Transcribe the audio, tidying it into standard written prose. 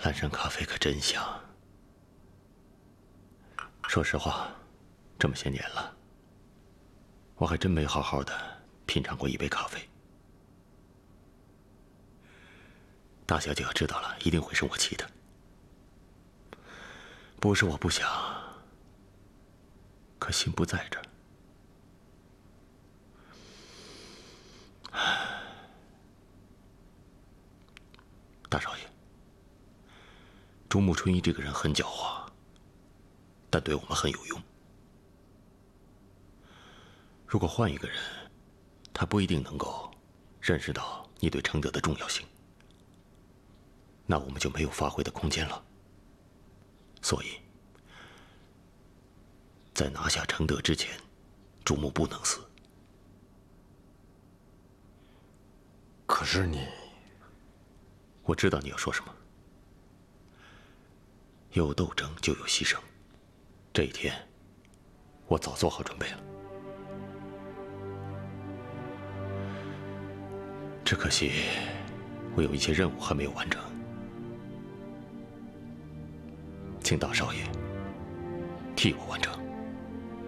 蓝山咖啡可真香。说实话，这么些年了，我还真没好好的品尝过一杯咖啡。大小姐要知道了，一定会生我气的。不是我不想，可心不在这儿。大少爷，竹木春一这个人很狡猾，但对我们很有用。如果换一个人，他不一定能够认识到你对承德的重要性，那我们就没有发挥的空间了。所以，在拿下承德之前，竹木不能死。 可是你， 我知道你要说什么。有斗争就有牺牲，这一天，我早做好准备了。只可惜，我有一些任务还没有完成，请大少爷替我完成。